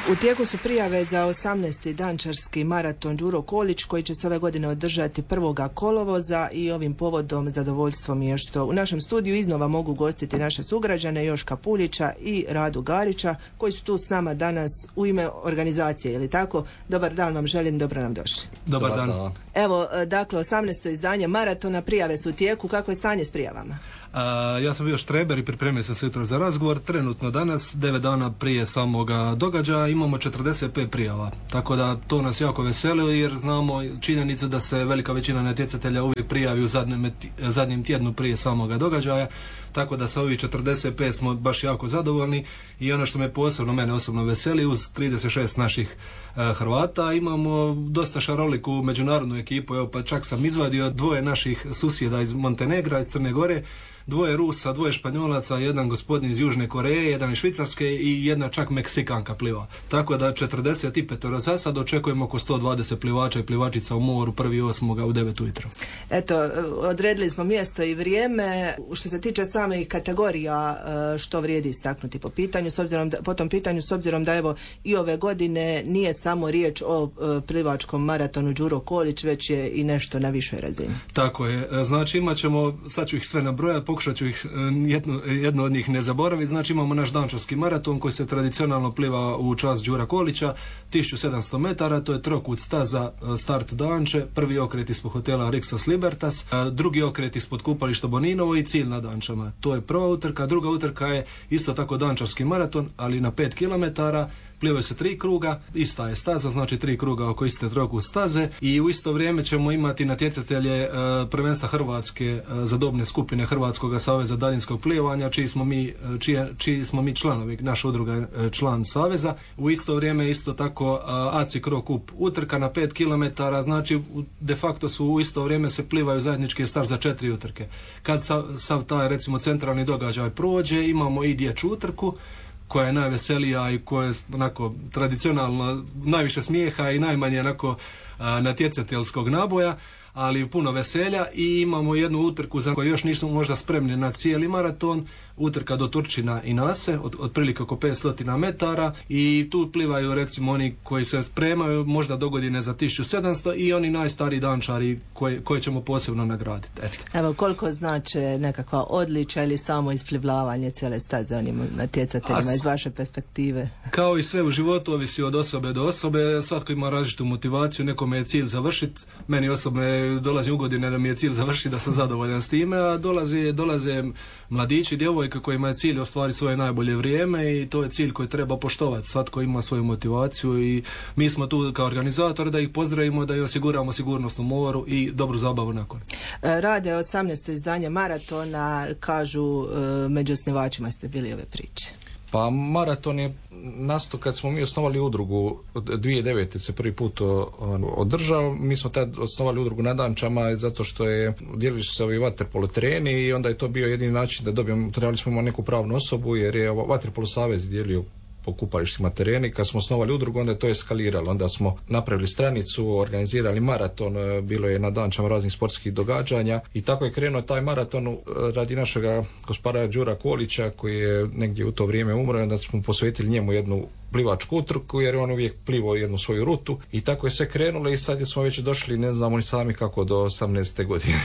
U tijeku su prijave za 18. dančarski maraton Đuro Kolić koji će se ove godine održati 1. kolovoza i ovim povodom zadovoljstvo mi je što u našem studiju iznova mogu gostiti naše sugrađane Joška Puljića i Radu Garića koji su tu s nama danas u ime organizacije, ili tako? Dobar dan vam želim, dobro nam došli. Dobar dan. Evo, dakle, 18. izdanje maratona, prijave su u tijeku, kako je stanje s prijavama? Ja sam bio štreber i pripremio sam se jutro za razgovor. Trenutno danas, 9 dana prije samoga događaja, imamo 45 prijava. Tako da to nas jako veseli jer znamo činjenicu da se velika većina natjecatelja uvijek prijavi u zadnjem tjednu prije samoga događaja. Tako da sa ovih 45 smo baš jako zadovoljni i ono što me posebno, mene osobno veseli, uz 36 naših Hrvata imamo dosta šaroliku međunarodnu ekipu. Evo, pa čak sam izvadio 2 naših susjeda iz Montenegra, iz Crne Gore, 2 Rusa, 2 Španjolaca, jedan gospodin iz Južne Koreje, jedan iz Švicarske i jedna čak Meksikanka pliva. Tako da 45 za sad, očekujemo oko 120 plivača i plivačica u moru 1.8. u 9 ujutro. Eto, odredili smo mjesto i vrijeme. Što se tiče samih kategorija, što vrijedi istaknuti po tom pitanju, s obzirom da evo i ove godine nije samo riječ o plivačkom maratonu Đuro Kolić, već je i nešto na višoj razini. Tako je. Znači imat ćemo, sad ću ih sve nabrojati, pokušat ću ih jedno od njih ne zaboraviti. Znači imamo naš dančarski maraton koji se tradicionalno pliva u čast Đura Kolića, 1700 metara, to je trokut staza, start Danče, prvi okret ispod hotela Rixos Libertas, drugi okret ispod kupališta Boninovo i cilj na Dančama. To je prva utrka. Druga utrka je isto tako dančarski maraton, ali na 5 km. Plivaju se 3 kruga, ista je staza, znači 3 kruga oko iste trokut staze i u isto vrijeme ćemo imati natjecatelje prvenstva Hrvatske za dobne skupine Hrvatskog saveza daljinskog plivanja, čiji smo mi članovi, naša udruga je član saveza. U isto vrijeme isto tako ACI Cro Cup utrka na 5 km, znači de facto su u isto vrijeme se plivaju zajednički start za 4 utrke. Kad sav taj recimo centralni događaj prođe, imamo i dječju utrku koja je najveselija i koja je onako tradicionalno najviše smijeha i najmanje onako natjecateljskog naboja, ali puno veselja, i imamo jednu utrku za koju još nismo možda spremni na cijeli maraton, utrka do Turčina i Nase, otprilike oko 500 metara, i tu plivaju recimo oni koji se spremaju možda do godine za 1700 i oni najstariji dančari koje ćemo posebno nagraditi. Evo, koliko znače nekakva odličja ili samo isplivlavanje cijele staze onim natjecateljima iz vaše perspektive? Kao i sve u životu, ovisi od osobe do osobe, svatko ima različitu motivaciju, nekome je cilj završiti, meni osobno dolazi u godine da mi je cilj završiti, da sam zadovoljan s time, a dolaze mladići, djevojke kojima je cilj ostvariti svoje najbolje vrijeme i to je cilj koji treba poštovati. Svatko ima svoju motivaciju i mi smo tu kao organizatori da ih pozdravimo, da ih osiguramo sigurnost u moru i dobru zabavu nakon. Rade 18. izdanje maratona, kažu među osnivačima ste bili ove priče. Pa maraton je nastao kad smo mi osnovali udrugu, 2009. se prvi put održao. Mi smo tad osnovali udrugu na Dančama zato što dijelili su se ovi vaterpolo tereni i onda je to bio jedini način da dobijemo, trebali smo imati neku pravnu osobu jer je vaterpolo savez dijelio po kupalištima tereni. Kad smo osnovali udrugu, onda je to eskaliralo. Onda smo napravili stranicu, organizirali maraton, bilo je na Dančama raznih sportskih događanja i tako je krenuo taj maraton radi našega gospodara Đura Kolića koji je negdje u to vrijeme umro, onda smo posvetili njemu jednu plivačku utrku jer je on uvijek plivao jednu svoju rutu i tako je sve krenulo i sad smo već došli, ne znamo ni sami kako, do 18. godine.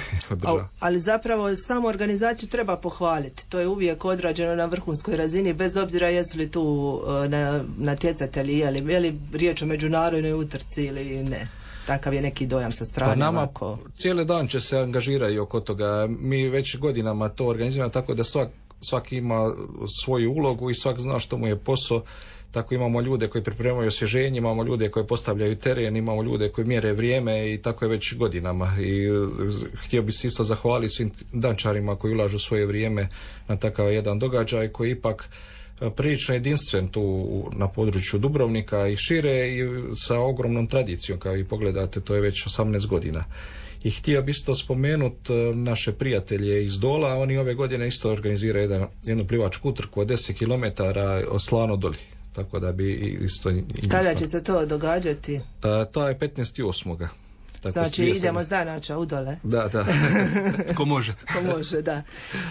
Ali zapravo samu organizaciju treba pohvaliti. To je uvijek odrađeno na vrhunskoj razini, bez obzira jesu li tu natjecatelji, je li riječ o međunarodnoj utrci ili ne. Takav je neki dojam sa strane. Pa nama cijele dan će se angažiraju oko toga. Mi već godinama to organiziramo tako da svaki ima svoju ulogu i svak zna što mu je posao. Tako imamo ljude koji pripremaju osvježenje, imamo ljude koji postavljaju teren, imamo ljude koji mjere vrijeme i tako je već godinama. I htio bi se isto zahvaliti svim dančarima koji ulažu svoje vrijeme na takav jedan događaj koji ipak prilično jedinstven tu na području Dubrovnika i šire i sa ogromnom tradicijom. Kao i pogledate, to je već 18 godina. I htio bi isto spomenuti naše prijatelje iz Dola, oni ove godine isto organiziraju jednu plivačku utrku od 10 km od Slano Doli. Tako da bi isto... Kada će se to događati? To je 15.8. Znači idemo s Danača u dole. Da. Ko može. Ko može, da.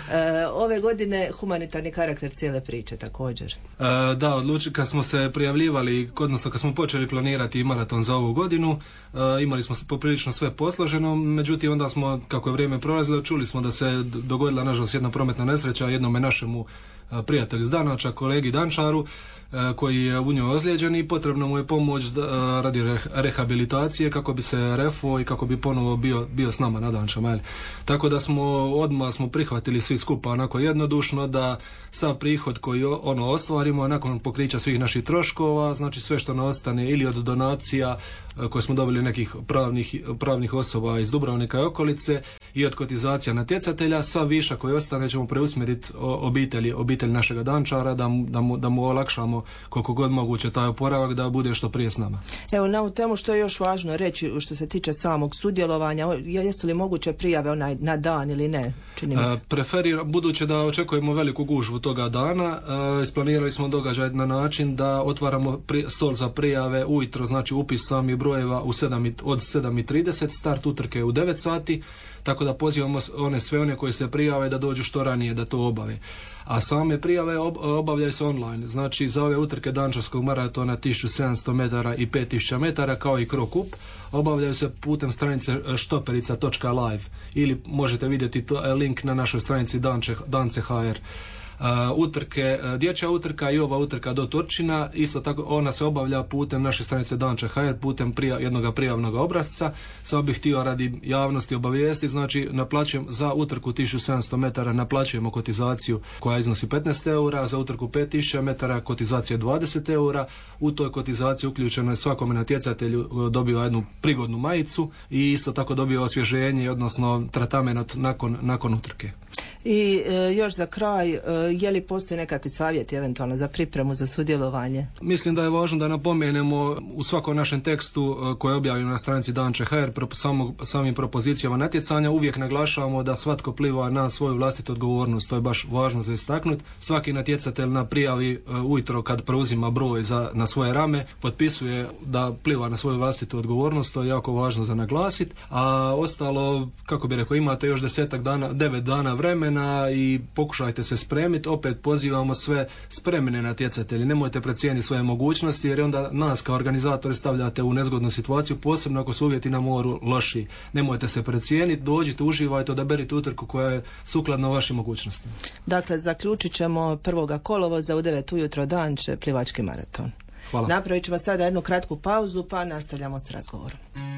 Ove godine humanitarni karakter cijele priče također. Da, kad smo se prijavljivali, odnosno kad smo počeli planirati maraton za ovu godinu, imali smo poprilično sve posloženo, međutim onda smo, kako je vrijeme prolazilo, čuli smo da se dogodila nažalost jedna prometna nesreća jednome našemu prijatelju s Danača, kolegi Dančaru, koji je u njoj ozlijeđen i potrebno mu je pomoć radi rehabilitacije kako bi se refo i kako bi ponovo bio s nama na Dančama. Tako da smo odmah prihvatili svi skupa onako jednodušno da sav prihod koji ostvarimo nakon pokrića svih naših troškova, znači sve što nam ostane ili od donacija koje smo dobili nekih pravnih osoba iz Dubrovnika i okolice i od kotizacija natjecatelja, sav višak koji ostane ćemo preusmjeriti obitelj našega Dančara da mu olakšamo koliko god moguće taj oporavak da bude što prije s nama. Evo, na ovu temu što je još važno reći što se tiče samog sudjelovanja, jesu li moguće prijave na dan ili ne? Čini mi se. Budući da očekujemo veliku gužvu toga dana, isplanirali smo događaj na način da otvaramo stol za prijave ujutro, znači upis samih brojeva od 7:30, start utrke u 9 sati, tako da pozivamo sve one koji se prijave da dođu što ranije da to obave. A same prijave obavljaju se online. Znači za ove utrke Dančarskog maratona 1700 metara i 5000 metara kao i Cro Cup obavljaju se putem stranice štoperica.live ili možete vidjeti link na našoj stranici Dance.hr. Utrke, dječja utrka i ova utrka do Turčina, isto tako ona se obavlja putem naše stranice Dance.hr, putem jednog prijavnog obrasca. Samo bih htio radi javnosti obavijesti, znači za utrku 1700 metara naplaćujemo kotizaciju koja iznosi 15 eura, za utrku 5000 metara kotizacija 20 eura. U toj kotizaciji uključeno je svakome natjecatelju dobiva jednu prigodnu majicu i isto tako dobiva osvježenje, odnosno tratamenat nakon utrke. I još za kraj, je li postoji nekakvi savjeti eventualno za pripremu za sudjelovanje? Mislim da je važno da napomenemo u svakom našem tekstu koji je objavljen na stranici Dan.hr samim propozicijama natjecanja uvijek naglašavamo da svatko pliva na svoju vlastitu odgovornost. To je baš važno za istaknuti. Svaki natjecatelj na prijavi ujutro kad preuzima broj na svoje rame potpisuje da pliva na svoju vlastitu odgovornost. To je jako važno za naglasiti. A ostalo, kako bi rekao, imate još 9 dana vremena i pokušajte se spremiti. Opet pozivamo sve spremne natjecatelje. Nemojte precijeniti svoje mogućnosti jer onda nas kao organizatori stavljate u nezgodnu situaciju, posebno ako su uvjeti na moru loši. Nemojte se precijeniti, dođite, uživajte, odaberite utrku koja je sukladna vašim mogućnostima. Dakle, zaključit ćemo 1. kolovoza u 9 ujutro Danče plivački maraton. Hvala. Napravit ćemo sada jednu kratku pauzu pa nastavljamo s razgovorom.